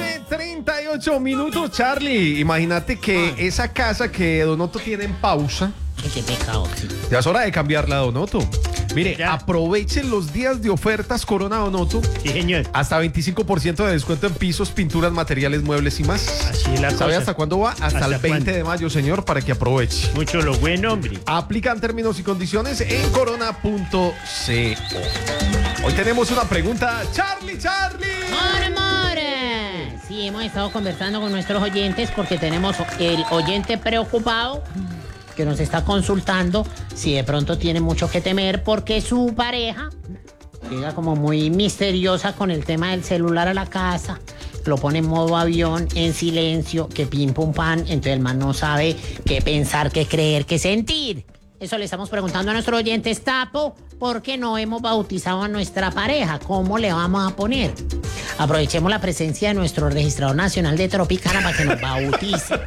9:38. Charlie, imagínate que esa casa que Donoto tiene en pausa, Qué pecado. ya es hora de cambiarla, Donoto. Mire, Ya. aprovechen los días de ofertas Corona Donoto. Sí, señor. Hasta 25% de descuento en pisos, pinturas, materiales, muebles y más. Así es la ¿Sabe cosa. hasta cuándo va? Hasta el ¿Hasta 20 cuándo? de mayo, señor, para que aproveche. Mucho lo bueno, hombre. Aplican términos y condiciones en corona.co. Hoy tenemos una pregunta. Charlie. ¡Amor! Sí, hemos estado conversando con nuestros oyentes porque tenemos el oyente preocupado que nos está consultando si de pronto tiene mucho que temer porque su pareja llega como muy misteriosa con el tema del celular a la casa, lo pone en modo avión, en silencio, que pim pum pan, entonces el man no sabe qué pensar, qué creer, qué sentir. Eso le estamos preguntando a nuestro oyente Tapo, ¿por qué no hemos bautizado a nuestra pareja? ¿Cómo le vamos a poner? Aprovechemos la presencia de nuestro registrador nacional de Tropicana para que nos bautice.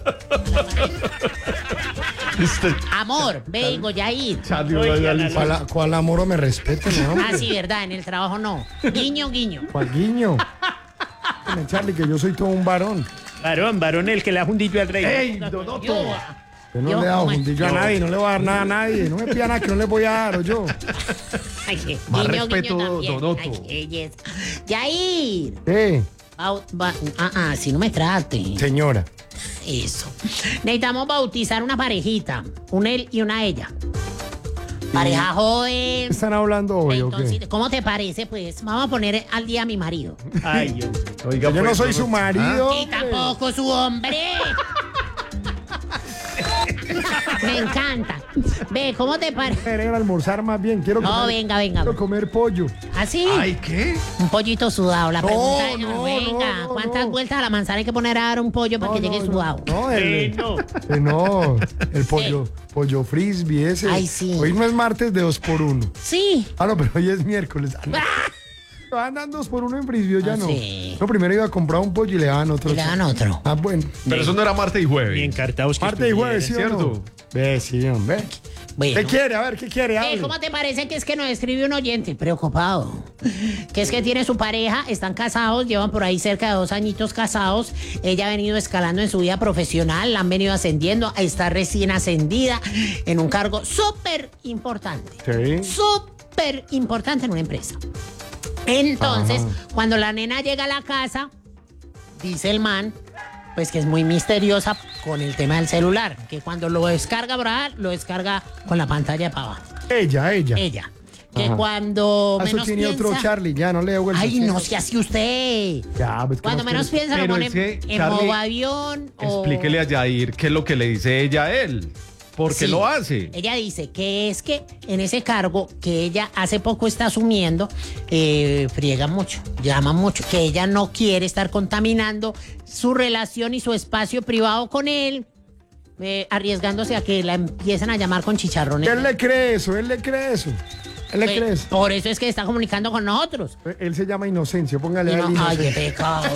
Amor, vengo, Yair. Charlie, Oigan, ¿Cuál amor o me respete, no? Ah, sí, verdad, en el trabajo no. Guiño, guiño. ¿Cuál guiño? Dime, Charlie, que yo soy todo un varón. Varón, el que le ha fundido al rey. ¡Ey, Donoto! Yo no Yo, le he dado ¿cómo es? fundillo a nadie, no le voy a dar nada a nadie. No me pida nada que no le voy a dar, o yo. Ay, qué Más guiño, respeto, guiño también. Donoto. Ay, qué belleza. Yair. Si no me trate. Señora. Eso. Necesitamos bautizar una parejita. Un él y una ella. Pareja joven. ¿Están hablando hoy o Entonces, qué? ¿cómo te parece? Pues vamos a poner al día a mi marido. Ay, Dios. Oiga, Yo no pues, soy su marido. Y tampoco su hombre. Me encanta. Ve, ¿cómo te parece? Quiero almorzar más bien. Quiero No, comer, venga. quiero comer pollo. ¿Así? Ay, ¿qué? Un pollito sudado. La No, pregunta es, no, venga, no, ¿cuántas no. vueltas a la manzana hay que poner a dar un pollo para que llegue sudado? No, No. no, el pollo frisbee ese. Ay, sí. Hoy no es martes de 2x1. Sí. Ah, no, pero hoy es miércoles. Ah, no. Andan 2x1 en frisbee, ya Ah, no. sí. No, primero iba a comprar un pollo y le daban otro. Y le dan otro. Ah, bueno. Pero eso no era martes y jueves. Bien cartados que Martes y jueves, ¿sí estuvieran. o no? ¿Cierto? Ve, sí, hombre. Bueno. ¿Qué quiere? A ver, ¿qué quiere? Hable. ¿Cómo te parece que es que nos escribe un oyente preocupado? Que es que tiene su pareja, están casados, llevan por ahí cerca de 2 añitos casados. Ella ha venido escalando en su vida profesional, la han venido ascendiendo, está recién ascendida en un cargo súper importante. Sí. Súper importante en una empresa. Entonces, cuando la nena llega a la casa, dice el man, pues que es muy misteriosa con el tema del celular, que cuando lo descarga, ¿verdad? Lo descarga con la pantalla para abajo. Ella. Ella. Que Ajá. cuando Ah, eso menos tiene piensa... otro Charlie, ya no le hago el Ay, socio. no se hace usted. Ya, pues que Cuando no menos quiere. piensa lo Pero pone es que, en Charlie, modo avión o... Explíquele a Yair qué es lo que le dice ella a él. ¿Por qué Sí. lo hace? Ella dice que es que en ese cargo que ella hace poco está asumiendo, friega mucho, llama mucho, que ella no quiere estar contaminando su relación y su espacio privado con él, arriesgándose a que la empiecen a llamar con chicharrones. Él le cree eso. Él le Pues, cree eso. por eso es que está comunicando con nosotros. Él se llama Inocencio, póngale Y a no- él ay, qué Inocencio. pecado,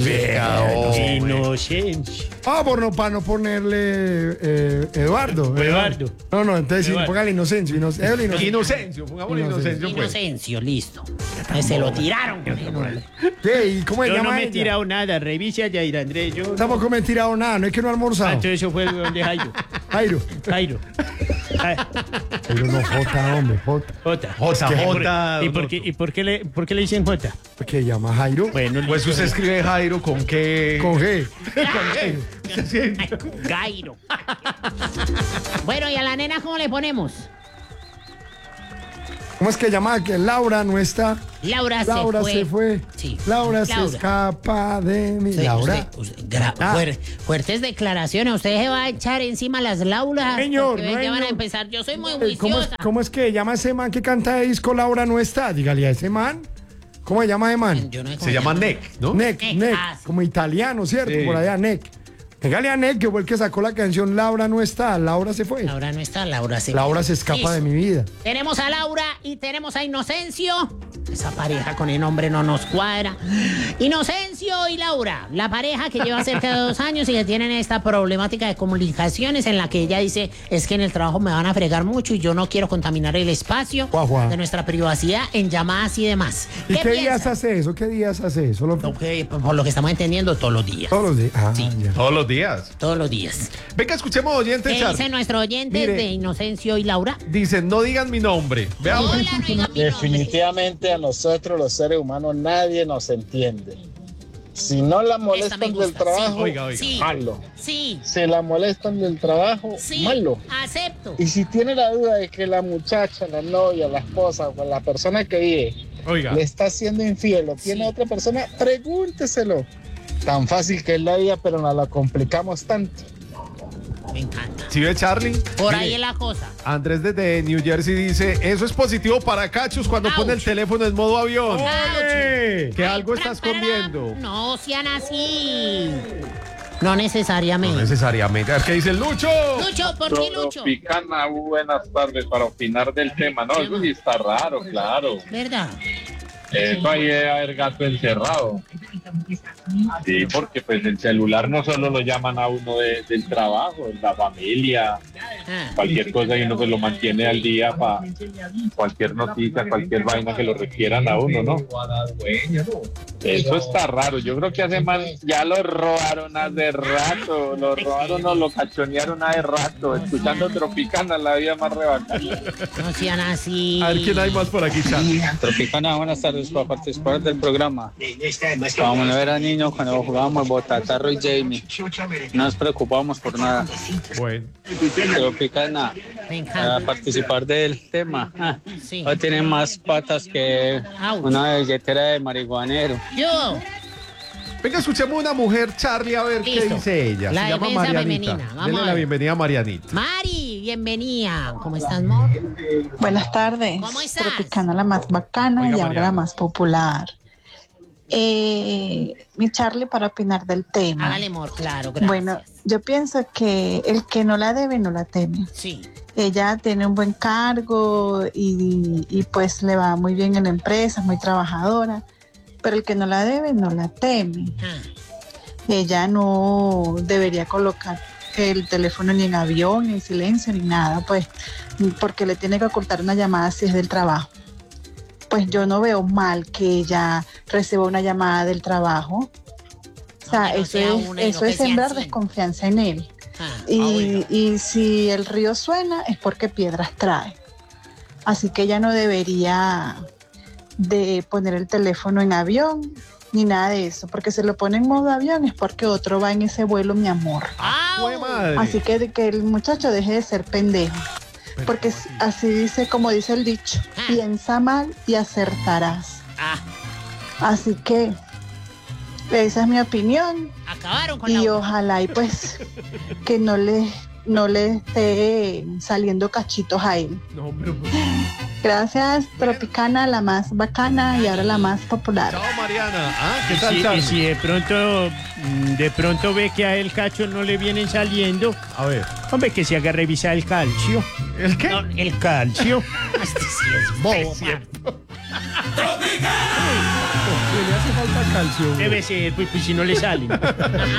Yair. Inocencia. Ah, para no ponerle Eduardo. Eduardo. No, entonces sí, Eduardo. póngale Inocencio. Inocencio, pongámosle Inocencio, pues. Inocencio, listo. Se lo tiraron. ¿Qué? ¿Y cómo se Yo llama no me he ella? tirado nada. Revise a Yair Andrés. Yo Tampoco me he tirado nada, no es que no he almorzado. entonces eso fue donde Jairo. Jairo. Jairo. Ah, Pero no, Jota, hombre, Jota. Jota. Jota. ¿Y por qué le dicen Jota? ¿Qué llama Jairo? Bueno, Pues usted escribe Jairo con qué. Con G. Gairo. Bueno, ¿y a la nena cómo le ponemos? ¿Cómo es que llama? Que Laura no está. Laura Se fue. Sí. Laura se escapa de mí. Sí, Laura. Ah. Fuertes declaraciones. Usted se va a echar encima las Lauras. Señor, porque no, ya van a no. empezar. Yo soy muy ¿Cómo juiciosa. es que llama ese man que canta de disco Laura no está? Dígale a ese man. ¿Cómo se llama ese man? Yo no sé cómo Se llama Nick, ¿no? Nick, Ah, sí. como italiano, ¿cierto? Sí. Por allá, Nick. Dígale a Nick que fue el que sacó la canción Laura no está, Laura se fue. Laura no está, Laura se Laura se escapa Listo. de mi vida. Tenemos a Laura y tenemos a Inocencio. esa pareja con el hombre no nos cuadra. Inocencio y Laura, la pareja que lleva cerca de 2 años y que tienen esta problemática de comunicaciones en la que ella dice, es que en el trabajo me van a fregar mucho y yo no quiero contaminar el espacio de nuestra privacidad en llamadas y demás. ¿Y qué días hace eso? ¿Qué días hace eso? Por lo que estamos entendiendo, todos los días. Todos los días. Sí. Todos los días. Todos los días. Venga, escuchemos oyentes, ¿Qué Charlie. dice nuestro oyente Mire. de Inocencio y Laura? Dicen, no digan mi nombre. Veamos. Hola, no digan mi nombre. Definitivamente a nosotros los seres humanos nadie nos entiende. Si no la Esta me molestan del gusta, trabajo, sí. Oiga. Sí. malo. Sí, Si la molestan del trabajo, sí, malo. acepto. Y si tiene la duda de que la muchacha, la novia, la esposa o la persona que vive Oiga. le está siendo infiel o tiene Sí. otra persona, pregúnteselo. Tan fácil que es la vida, pero nos la complicamos tanto. Me encanta. ¿Sí ve, Charlie? Por Mire, ahí es la cosa. Andrés desde New Jersey dice, eso es positivo para Cachus cuando Ouch. pone el teléfono en modo avión. ¡Ole! Que Ay, algo está escondiendo. No sean así. No necesariamente. No necesariamente. A ver, ¿qué dice el Lucho? Lucho, ¿por qué Lucho? Picana, buenas tardes para opinar del tema. No, eso sí está raro, claro. ¿Verdad? Eso ahí debe haber gato encerrado. Sí, porque pues el celular no solo lo llaman a uno del trabajo, la familia, Ah, cualquier cosa y uno pues lo mantiene al día para cualquier noticia, cualquier vaina que lo requieran a uno, ¿no? Eso está raro. Yo creo que hace mal, ya lo robaron hace rato, lo robaron o lo cachonearon hace rato, escuchando Tropicana, la vida más rebacana. no sean así. A ver, ¿quién hay más por aquí, Charlie? Tropicana, buenas tardes para participar del programa. Vamos a ver a niños cuando jugábamos Botatarro y Jamie. No nos preocupamos por nada. Bueno. Tropicana, Me para encanta. participar del tema. Sí. Hoy tiene más patas que Ouch. una billetera de marihuanero. Yo. Venga, escuchemos una mujer, Charlie, a ver qué Listo. dice ella. La Se llama defensa Marianita. femenina. Vamos Denle a la ver. bienvenida a Marianita. Mari, bienvenida. ¿Cómo estás, Mor? Buenas tardes. ¿Cómo estás? Tropicana la más bacana Oiga, y ahora Mariana. la más popular. Mi Charlie para opinar del tema. Hágale, Mor, claro, gracias. Bueno, yo pienso que el que no la debe no la teme. Sí. Ella tiene un buen cargo y pues le va muy bien en la empresa, es muy trabajadora, pero el que no la debe no la teme. Ah, Ella no debería colocar el teléfono ni en avión, ni en silencio, ni nada, pues, porque le tiene que ocultar una llamada si es del trabajo. Pues yo no veo mal que ella reciba una llamada del trabajo. O sea, que no eso sea es, una y eso no es que sean sembrar 100. desconfianza en él. ah. Y si el río suena es porque piedras trae. Así que ella no debería de poner el teléfono en avión ni nada de eso, porque si lo pone en modo avión es porque otro va en ese vuelo, mi amor. ¡Jue madre! Así que de que el muchacho deje de ser pendejo, Pero, porque ¿cómo así? así dice, como dice el dicho, Ah. piensa mal y acertarás. Ah, Así que esa es mi opinión acabaron con y la... ojalá y pues que no le esté saliendo cachitos a él. No, pero... Gracias, Tropicana, la más bacana y ahora la más popular. Chao, Mariana. Ah, ¿qué Y tal, si, Charlie? y si de pronto ve que a el cacho no le vienen saliendo, A ver. hombre, que se haga revisar el calcio. ¿El qué? No, el calcio. Este sí es bobo, man. Le hace falta calcio. Debe ser, pues si no le salen.